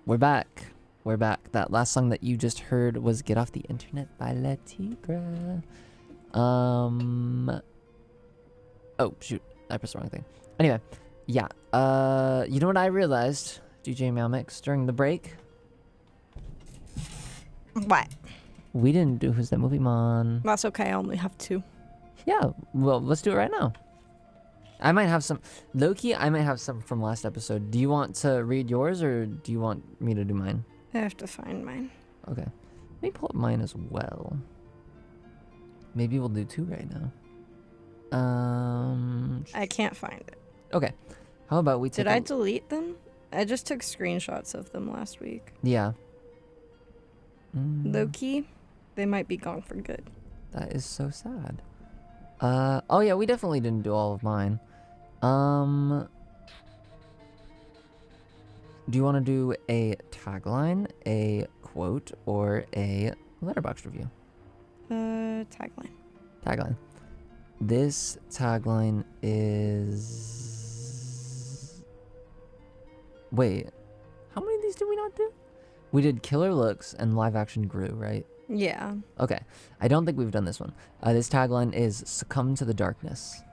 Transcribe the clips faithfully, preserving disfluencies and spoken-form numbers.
We're back. We're back. That last song that you just heard was Get Off the Internet by La Tigra. Um. Oh, shoot. I pressed the wrong thing. Anyway, yeah. Uh, you know what I realized, D J Meowmix, during the break? What? We didn't do Who's That Movie Mon. That's okay. I only have two. Yeah, well, let's do it right now. I might have some. Loki, I might have some from last episode. Do you want to read yours or do you want me to do mine? I have to find mine. Okay. Let me pull up mine as well. Maybe we'll do two right now. Um. I can't find it. Okay. How about we take Did I a- delete them? I just took screenshots of them last week. Yeah. Mm, Low key, they might be gone for good. that is so sad. Uh. Oh yeah, we definitely didn't do all of mine. Um. Do you want to do a tagline, a quote, or a letterbox review? Uh, tagline. Tagline. This tagline is... Wait. How many of these did we not do? We did Killer Looks and Live Action Gru, right? Yeah. Okay. I don't think we've done this one. Uh, this tagline is Succumb to the Darkness.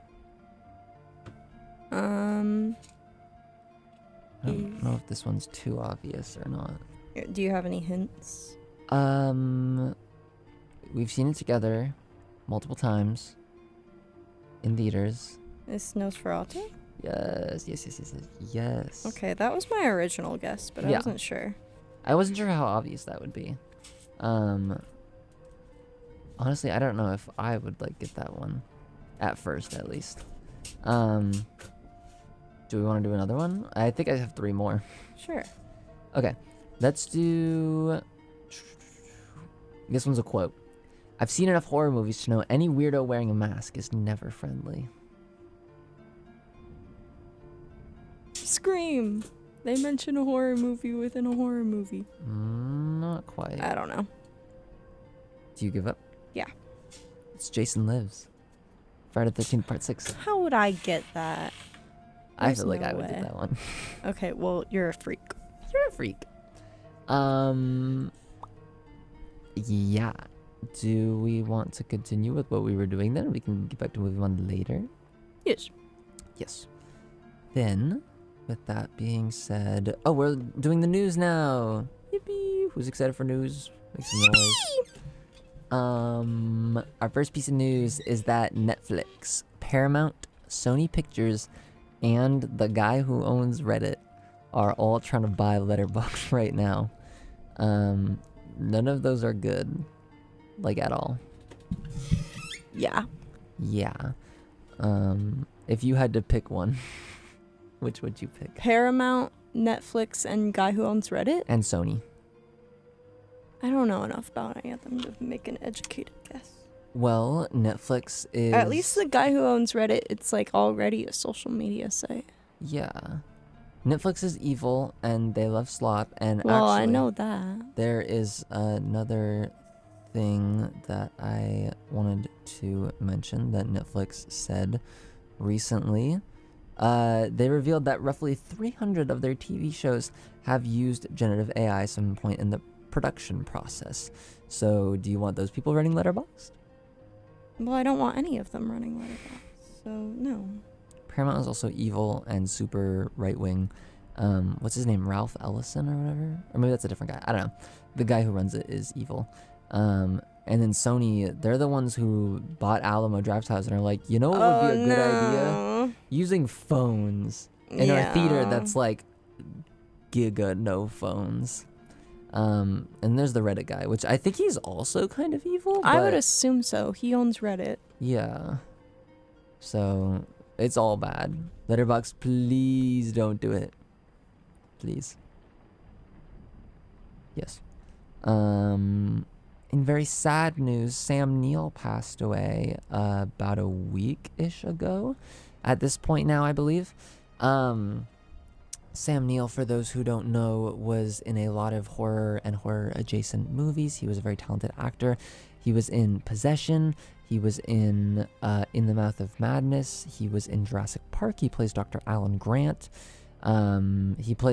Um. I don't know if this one's too obvious or not. Do you have any hints? Um, we've seen it together multiple times in theaters. Is Nosferatu? Yes, yes, yes, yes, yes, yes. Okay, that was my original guess, but I Yeah. wasn't sure. I wasn't sure how obvious that would be. Um, honestly, I don't know if I would like get that one at first, at least. Um, do we want to do another one? I think I have three more. Sure. Okay, let's do. This one's a quote. I've seen enough horror movies to know any weirdo wearing a mask is never friendly. Scream. They mention a horror movie within a horror movie. Mm, not quite. I don't know. Do you give up? Yeah. It's Jason Lives. Friday the thirteenth Part six. How would I get that? I There's feel like no I would way. get that one. Okay, well, you're a freak. You're a freak. Um. Yeah. Do we want to continue with what we were doing then? We can get back to moving on later. Yes. Yes. Then, with that being said, oh, we're doing the news now. Yippee! Who's excited for news? Make some noise. Um, our first piece of news is that Netflix, Paramount, Sony Pictures, and the guy who owns Reddit are all trying to buy Letterboxd right now. Um, none of those are good, like at all. Yeah. Yeah. Um, if you had to pick one, which would you pick? Paramount, Netflix, and guy who owns Reddit? And Sony. I don't know enough about any of them to make an educated guess. Well, Netflix is... At least the guy who owns Reddit, it's like already a social media site. Yeah. Netflix is evil, and they love slop, and Well, actually... I know that. There is another thing that I wanted to mention that Netflix said recently. Uh, they revealed that roughly three hundred of their T V shows have used generative A I at some point in the production process. So, do you want those people running Letterboxd? Well, I don't want any of them running Letterboxd, so no. Paramount is also evil and super right-wing. Um, what's his name? Ralph Ellison or whatever? Or maybe that's a different guy. I don't know. The guy who runs it is evil. Um, and then Sony, they're the ones who bought Alamo Drafthouses and are like, you know what Oh, would be a good idea? no. Using phones in Yeah. our theater that's like giga no phones. Um, and there's the Reddit guy, which I think he's also kind of evil. I would but- assume so. He owns Reddit. Yeah. So it's all bad. Letterboxd, please don't do it. Please. Yes. Um, in very sad news, Sam Neill passed away uh, about a week-ish ago. At this point now, I believe. Um, Sam Neill, for those who don't know, was in a lot of horror and horror-adjacent movies. He was a very talented actor. He was in Possession. He was in uh, In the Mouth of Madness. He was in Jurassic Park. He plays Doctor Alan Grant. Um, he plays